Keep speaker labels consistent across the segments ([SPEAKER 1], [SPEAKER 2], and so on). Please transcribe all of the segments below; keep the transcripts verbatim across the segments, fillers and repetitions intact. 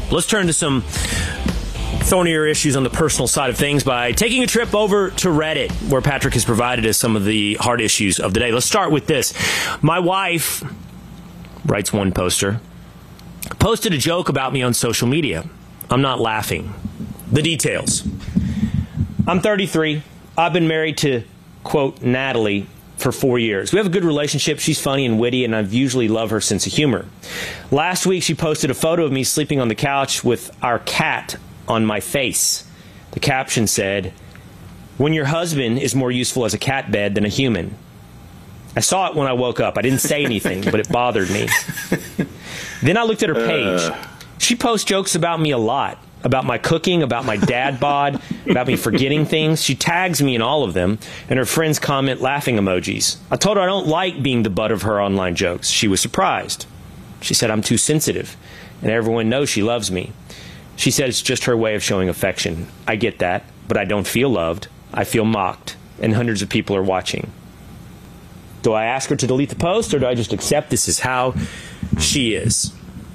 [SPEAKER 1] Let's turn to some thornier issues on the personal side of things by taking a trip over to Reddit, where Patrick has provided us some of the hard issues of the day. Let's start with this. My wife, writes one poster, posted a joke about me on social media. I'm not laughing. The details. I'm thirty-three. I've been married to, quote, Natalie for four years. We have a good relationship. She's funny and witty, and I've usually loved her sense of humor. Last week, she posted a photo of me sleeping on the couch with our cat on my face. The caption said, "When your husband is more useful as a cat bed than a human." I saw it when I woke up. I didn't say anything, but it bothered me. Then I looked at her page. Uh. She posts jokes about me a lot. About my cooking, about my dad bod, about me forgetting things. She tags me in all of them, and her friends comment laughing emojis. I told her I don't like being the butt of her online jokes. She was surprised. She said I'm too sensitive, and everyone knows she loves me. She said it's just her way of showing affection. I get that, but I don't feel loved. I feel mocked, and hundreds of people are watching. Do I ask her to delete the post, or do I just accept this is how she is?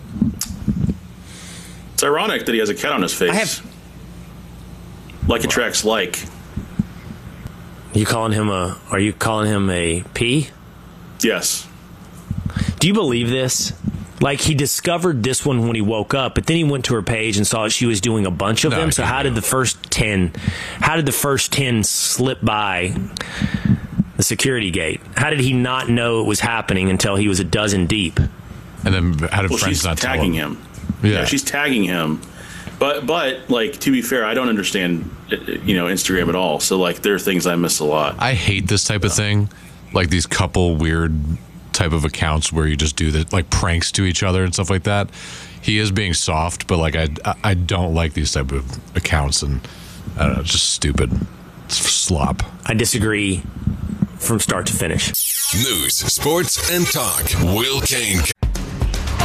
[SPEAKER 2] It's ironic that he has a cat on his face.
[SPEAKER 1] I have,
[SPEAKER 2] like attracts like.
[SPEAKER 1] You calling him a? Are you calling him a P?
[SPEAKER 2] Yes.
[SPEAKER 1] Do you believe this? Like, he discovered this one when he woke up, but then he went to her page and saw she was doing a bunch of
[SPEAKER 3] no,
[SPEAKER 1] them. So how
[SPEAKER 3] know.
[SPEAKER 1] did the first ten? How did the first ten slip by the security gate? How did he not know it was happening until he was a dozen deep?
[SPEAKER 3] And then how did
[SPEAKER 2] well,
[SPEAKER 3] friends
[SPEAKER 2] she's
[SPEAKER 3] not
[SPEAKER 2] tagging
[SPEAKER 3] tell him?
[SPEAKER 2] him?
[SPEAKER 3] Yeah.
[SPEAKER 2] yeah, she's tagging him. But but like, to be fair, I don't understand, you know, Instagram at all. So like, there are things I miss a lot.
[SPEAKER 3] I hate this type of thing, like these couple weird type of accounts where you just do the like pranks to each other and stuff like that. He is being soft, but like I I don't like these type of accounts, and I don't know, it's just stupid. It's slop.
[SPEAKER 1] I disagree from start to finish.
[SPEAKER 4] News, sports, and talk. Will Kane